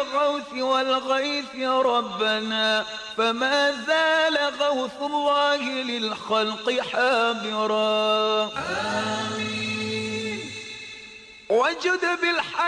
الغوث والغيث ربنا، فما زال غوث الله للخلق حابرا. آمين. وجد بالحق